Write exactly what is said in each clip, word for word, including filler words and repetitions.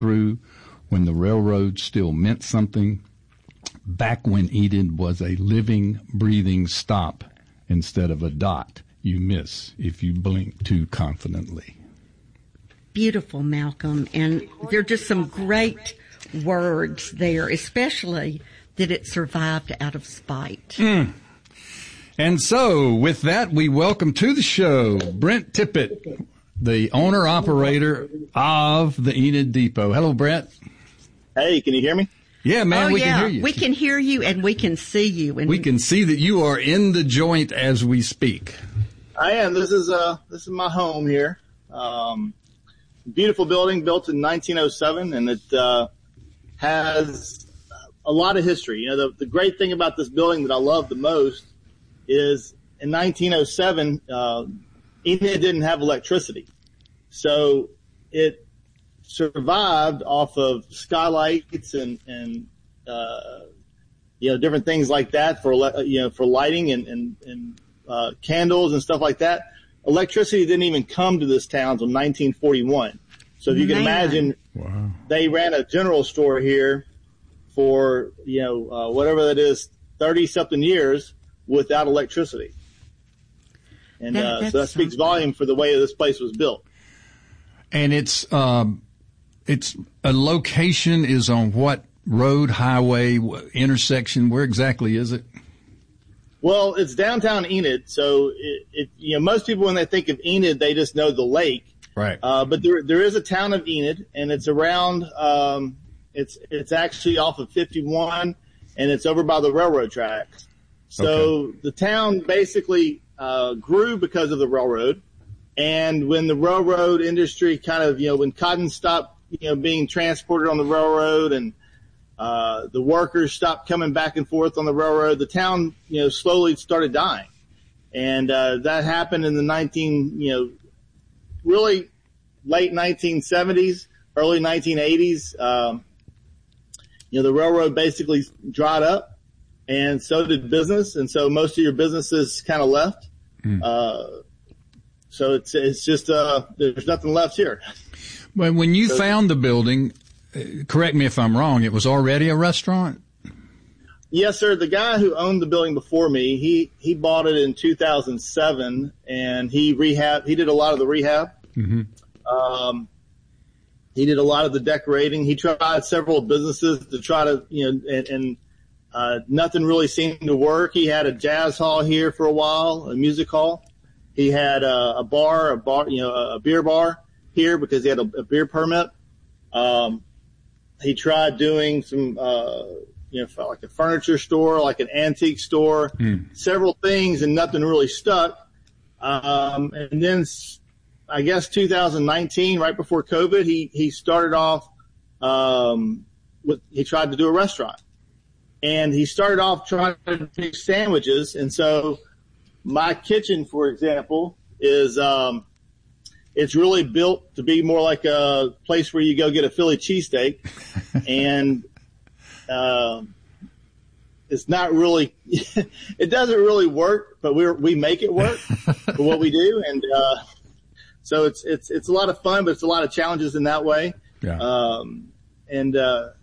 through when the railroad still meant something, back when Enid was a living, breathing stop instead of a dot you miss if you blink too confidently. Beautiful, Malcolm. And there are just some great words there, especially that it survived out of spite. Mm. And so, with that, we welcome to the show Brent Tippett, the owner-operator of the Enid Depot. Hello, Brent. Hey, can you hear me? Yeah, man, oh, we yeah. can hear you. We can hear you, and we can see you. And we can see that you are in the joint as we speak. I am. This is uh, this is my home here. Um, beautiful building built in nineteen oh seven, and it uh, has a lot of history. You know, the, the great thing about this building that I love the most is in nineteen oh seven, uh, Enid didn't have electricity, so it survived off of skylights and and uh, you know different things like that for you know for lighting and and, and uh, candles and stuff like that. Electricity didn't even come to this town until nineteen forty-one. So if you can Man. imagine, wow. They ran a general store here for you know uh, whatever that is, thirty something years without electricity, and That- uh, that's so that speaks something. volume for the way this place was built. And it's um, it's a location is on what road, highway, wh- intersection? Where exactly is it? Well, it's downtown Enid, so it, it, you know most people when they think of Enid, they just know the lake. Right. Uh, but there there is a town of Enid, and it's around. Um, it's it's actually off of fifty-one, and it's over by the railroad tracks. So Okay. the town basically uh, grew because of the railroad, and when the railroad industry kind of you know when cotton stopped you know being transported on the railroad and Uh, the workers stopped coming back and forth on the railroad, the town, you know, slowly started dying. And, uh, that happened in the nineteen, you know, really late nineteen seventies, early nineteen eighties. Um, you know, the railroad basically dried up and so did business. And so most of your businesses kind of left. Mm. Uh, so it's, it's just, uh, there's nothing left here. Well, when you So- found the building, uh, correct me if I'm wrong, it was already a restaurant? Yes, sir. The guy who owned the building before me, he, he bought it in two thousand seven and he rehab, he did a lot of the rehab. Mm-hmm. Um, he did a lot of the decorating. He tried several businesses to try to, you know, and, and, uh, nothing really seemed to work. He had a jazz hall here for a while, a music hall. He had a, a bar, a bar, you know, a beer bar here because he had a, a beer permit. Um, he tried doing some, uh, you know, like a furniture store, like an antique store, Mm. several things, and nothing really stuck. Um, and then I guess two thousand nineteen, right before COVID, he, he started off, um, with, he tried to do a restaurant, and he started off trying to do sandwiches. And so my kitchen, for example, is, um, it's really built to be more like a place where you go get a Philly cheesesteak, and um, it's not really, it doesn't really work, but we we make it work for what we do, and uh, so it's it's it's a lot of fun, but it's a lot of challenges in that way. Yeah. Um, and uh,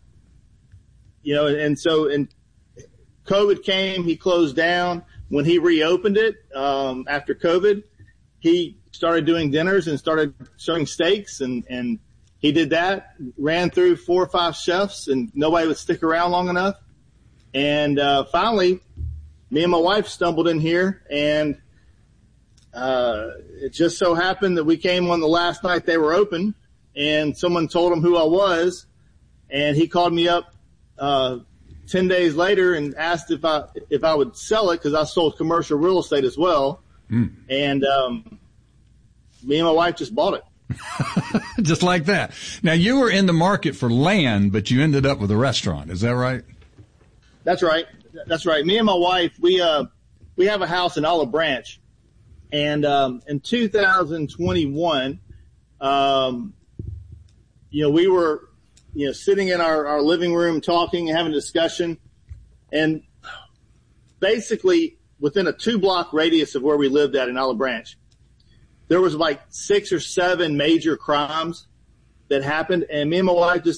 you know, and so and COVID came, he closed down. When he reopened it um, after COVID, he started doing dinners and started serving steaks, and, and he did that, ran through four or five chefs, and nobody would stick around long enough. And uh, finally, me and my wife stumbled in here, and uh, it just so happened that we came on the last night they were open, and someone told him who I was, and he called me up uh, ten days later and asked if I if I would sell it because I sold commercial real estate as well. Mm. And um, me and my wife just bought it. Just like that. Now, you were in the market for land, but you ended up with a restaurant. Is that right? That's right. That's right. Me and my wife, we uh we have a house in Olive Branch, and um, in two thousand twenty-one, um, you know, we were, you know, sitting in our, our living room talking, having a discussion, and basically within a two block radius of where we lived at in Olive Branch, there was like six or seven major crimes that happened, and me and my wife just